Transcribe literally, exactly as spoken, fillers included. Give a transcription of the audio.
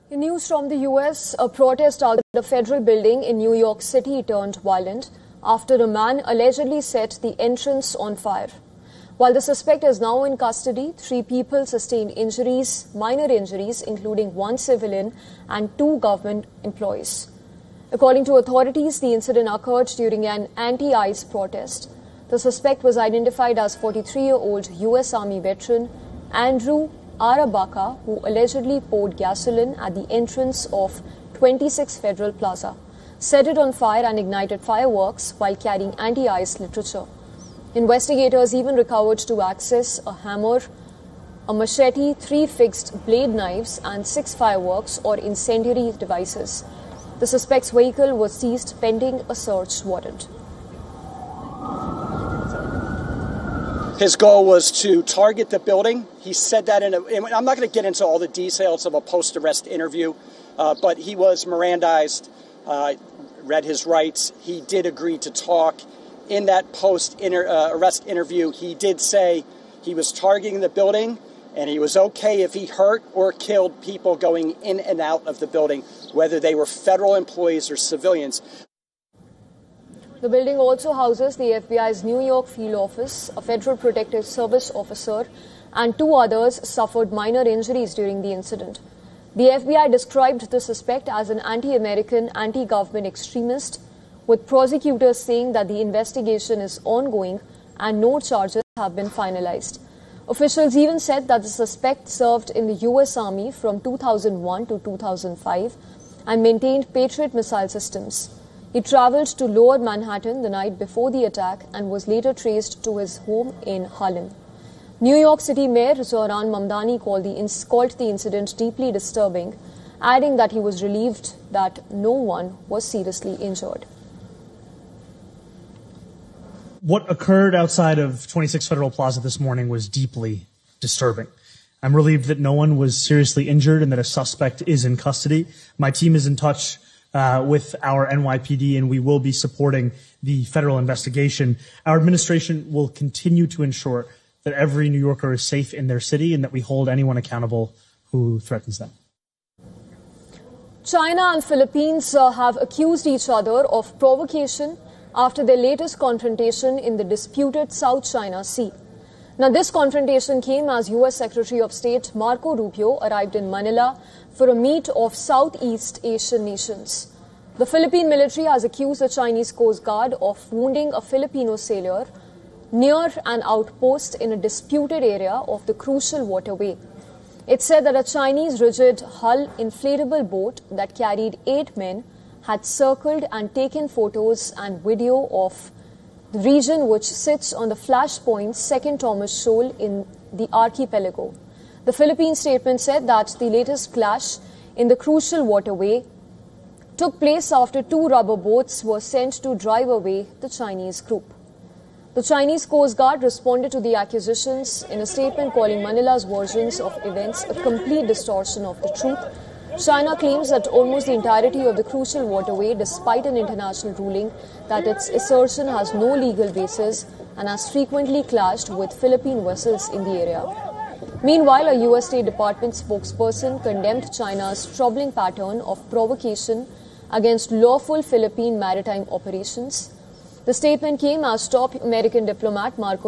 In news from the U S, a protest outside a federal building in New York City turned violent after a man allegedly set the entrance on fire. While the suspect is now in custody, three people sustained injuries, minor injuries, including one civilian and two government employees. According to authorities, the incident occurred during an anti-ICE protest. The suspect was identified as forty-three-year-old U S Army veteran Andrew Arabaka, who allegedly poured gasoline at the entrance of twenty-six Federal Plaza, set it on fire and ignited fireworks while carrying anti-ICE literature. Investigators even recovered two axes, a hammer, a machete, three fixed blade knives, and six fireworks or incendiary devices. The suspect's vehicle was seized pending a search warrant. His goal was to target the building. He said that in a, I'm not going to get into all the details of a post-arrest interview, uh, but he was Mirandized, uh, read his rights. He did agree to talk. In that post-arrest uh, interview, he did say he was targeting the building and he was okay if he hurt or killed people going in and out of the building, whether they were federal employees or civilians. The building also houses the F B I's New York field office. A Federal Protective Service officer and two others suffered minor injuries during the incident. The F B I described the suspect as an anti-American, anti-government extremist, with prosecutors saying that the investigation is ongoing and no charges have been finalized. Officials even said that the suspect served in the U S Army from two thousand one to two thousand five and maintained Patriot missile systems. He traveled to Lower Manhattan the night before the attack and was later traced to his home in Harlem. New York City Mayor Zohran Mamdani called the, called the incident deeply disturbing, adding that he was relieved that no one was seriously injured. What occurred outside of twenty-six Federal Plaza this morning was deeply disturbing. I'm relieved that no one was seriously injured and that a suspect is in custody. My team is in touch uh, with our N Y P D, and we will be supporting the federal investigation. Our administration will continue to ensure that every New Yorker is safe in their city and that we hold anyone accountable who threatens them. China and Philippines uh, have accused each other of provocation after their latest confrontation in the disputed South China Sea. Now, this confrontation came as U S Secretary of State Marco Rubio arrived in Manila for a meet of Southeast Asian nations. The Philippine military has accused the Chinese Coast Guard of wounding a Filipino sailor near an outpost in a disputed area of the crucial waterway. It said that a Chinese rigid hull inflatable boat that carried eight men had circled and taken photos and video of the region which sits on the Flashpoint Second Thomas Shoal in the archipelago. The Philippine statement said that the latest clash in the crucial waterway took place after two rubber boats were sent to drive away the Chinese group. The Chinese Coast Guard responded to the accusations in a statement calling Manila's versions of events a complete distortion of the truth. China claims that almost the entirety of the crucial waterway, despite an international ruling that its assertion has no legal basis and has frequently clashed with Philippine vessels in the area. Meanwhile, a U S State Department spokesperson condemned China's troubling pattern of provocation against lawful Philippine maritime operations. The statement came as top American diplomat Marco